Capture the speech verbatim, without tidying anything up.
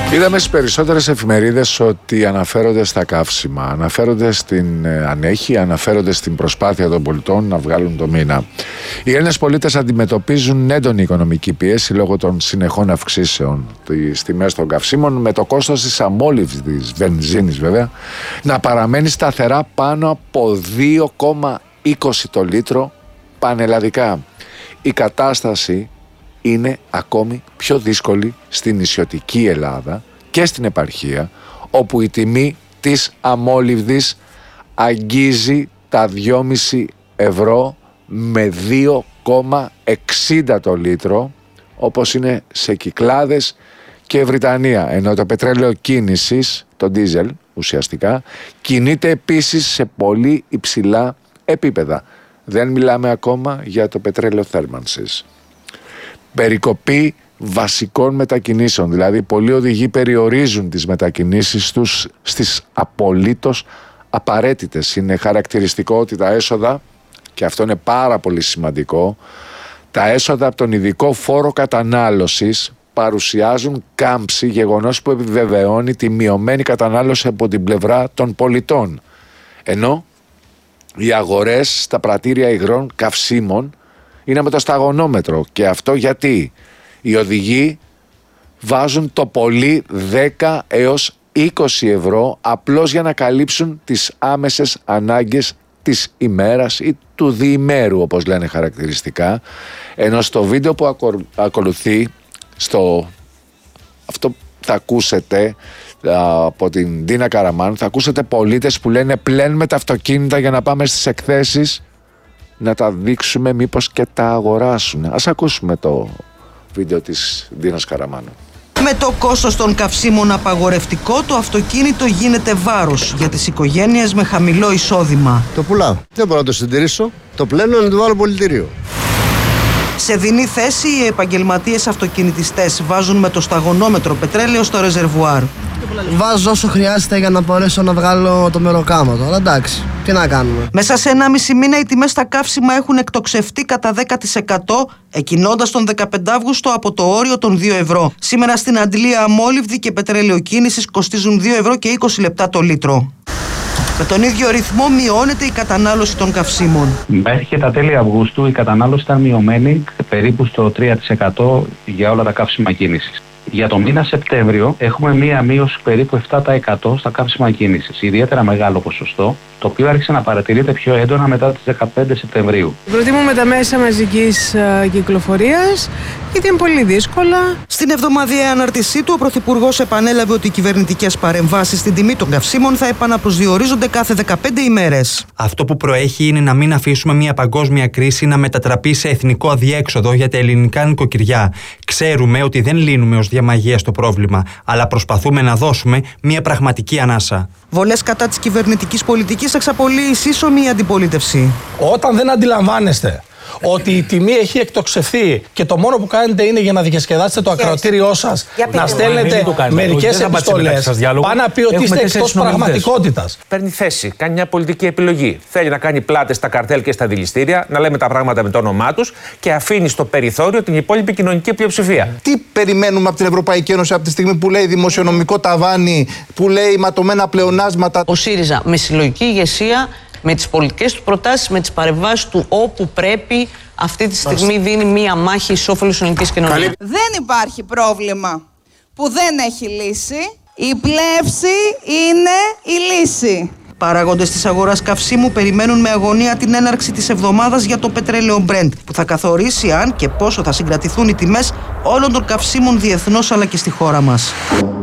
Είδαμε στις περισσότερες εφημερίδες ότι αναφέρονται στα καύσιμα, αναφέρονται στην ανέχεια, αναφέρονται στην προσπάθεια των πολιτών να βγάλουν το μήνα. Οι Έλληνες πολίτες αντιμετωπίζουν έντονη οικονομική πίεση λόγω των συνεχών αυξήσεων στις τιμές των καυσίμων, με το κόστος της αμόλυβδης βενζίνης βέβαια να παραμένει σταθερά πάνω από δύο κόμμα είκοσι το λίτρο πανελλαδικά. Η κατάσταση είναι ακόμη πιο δύσκολη στην νησιωτική Ελλάδα και στην επαρχία, όπου η τιμή της αμόλυβδης αγγίζει τα δυόμισι ευρώ με δύο κόμμα εξήντα το λίτρο, όπως είναι σε Κυκλάδες και Βρυτανία, ενώ το πετρέλαιο κίνησης, το ντίζελ ουσιαστικά, κινείται επίσης σε πολύ υψηλά επίπεδα. Δεν μιλάμε ακόμα για το πετρέλαιο θέρμανσης. Περικοπή βασικών μετακινήσεων, δηλαδή πολλοί οδηγοί περιορίζουν τις μετακινήσεις τους στις απολύτως απαραίτητες. Είναι χαρακτηριστικό ότι τα έσοδα, και αυτό είναι πάρα πολύ σημαντικό, τα έσοδα από τον ειδικό φόρο κατανάλωσης παρουσιάζουν κάμψη, γεγονός που επιβεβαιώνει τη μειωμένη κατανάλωση από την πλευρά των πολιτών. Ενώ οι αγορές στα πρατήρια υγρών καυσίμων είναι με το σταγονόμετρο, και αυτό γιατί οι οδηγοί βάζουν το πολύ δέκα έως είκοσι ευρώ απλώς για να καλύψουν τις άμεσες ανάγκες της ημέρας ή του διημέρου, όπως λένε χαρακτηριστικά, ενώ στο βίντεο που ακο, ακολουθεί, στο αυτό θα ακούσετε από την Ντίνα Καραμάνου, θα ακούσετε πολίτες που λένε πλένουμε τα αυτοκίνητα για να πάμε στις εκθέσεις, να τα δείξουμε μήπως και τα αγοράσουν. Ας ακούσουμε το βίντεο της Ντίνας Καραμάνου. Με το κόστος των καυσίμων απαγορευτικό, το αυτοκίνητο γίνεται βάρος για τις οικογένειες με χαμηλό εισόδημα. Το πουλάω. Δεν μπορώ να το συντηρήσω. Το πλένω να το βάλω πολιτήριο. Σε δινή θέση, οι επαγγελματίες αυτοκινητιστές βάζουν με το σταγονόμετρο πετρέλαιο στο ρεζερβουάρ. Βάζω όσο χρειάζεται για να μπορέσω να βγάλω το μεροκάματο. Αλλά εντάξει, τι να κάνουμε. Μέσα σε ενάμιση μήνα οι τιμές στα καύσιμα έχουν εκτοξευτεί κατά δέκα τοις εκατό, εκκινώντας τον δεκαπέντε Αυγούστου από το όριο των δύο ευρώ. Σήμερα στην αντλία αμόλυβδη και πετρέλαιο κίνησης κοστίζουν δύο ευρώ και είκοσι λεπτά το λίτρο. Με τον ίδιο ρυθμό μειώνεται η κατανάλωση των καυσίμων. Μέχρι και τα τέλη Αυγούστου η κατανάλωση ήταν μειωμένη περίπου στο τρία τοις εκατό για όλα τα καύσιμα κίνησης. Για το μήνα Σεπτέμβριο έχουμε μία μείωση περίπου επτά τοις εκατό στα καύσιμα κίνησης. Ιδιαίτερα μεγάλο ποσοστό, το οποίο άρχισε να παρατηρείται πιο έντονα μετά τις δεκαπέντε Σεπτεμβρίου. Προτιμούμε τα μέσα μαζικής κυκλοφορίας, γιατί είναι πολύ δύσκολα. Στην εβδομαδιαία αναρτησή του, ο Πρωθυπουργός επανέλαβε ότι οι κυβερνητικές παρεμβάσεις στην τιμή των καυσίμων θα επαναπροσδιορίζονται κάθε δεκαπέντε ημέρες. Αυτό που προέχει είναι να μην αφήσουμε μια παγκόσμια κρίση να μετατραπεί σε εθνικό αδιέξοδο για τα ελληνικά νοικοκυριά. Ξέρουμε ότι δεν λύνουμε ως διαμαγεία στο πρόβλημα, αλλά προσπαθούμε να δώσουμε μια πραγματική ανάσα. Βολές κατά της κυβερνητικής πολιτικής εξαπολύει η σύσσωμη αντιπολίτευση. Όταν δεν αντιλαμβάνεστε ότι η τιμή έχει εκτοξευθεί και το μόνο που κάνετε είναι για να διασκεδάσετε το ακροατήριό σας, να στέλνετε μερικές επιστολές, πάνε να πει ότι είστε εκτός πραγματικότητας. Παίρνει θέση, κάνει μια πολιτική επιλογή. Θέλει να κάνει πλάτες στα καρτέλ και στα δηληστήρια, να λέμε τα πράγματα με το όνομά τους και αφήνει στο περιθώριο την υπόλοιπη κοινωνική πλειοψηφία. Τι περιμένουμε από την Ευρωπαϊκή Ένωση από τη στιγμή που λέει δημοσιονομικό ταβάνι, που λέει ματωμένα πλεονάσματα? Ο ΣΥΡΙΖΑ με συλλογική ηγεσία, με τις πολιτικές του προτάσεις, με τις παρεμβάσεις του όπου πρέπει, αυτή τη στιγμή δίνει μία μάχη εις όφελος της ελληνικής κοινωνίας. Δεν υπάρχει πρόβλημα που δεν έχει λύση. Η πλεύση είναι η λύση. Παράγοντες της αγοράς καυσίμου περιμένουν με αγωνία την έναρξη της εβδομάδας για το πετρέλαιο Brent, που θα καθορίσει αν και πόσο θα συγκρατηθούν οι τιμές όλων των καυσίμων διεθνώς αλλά και στη χώρα μας.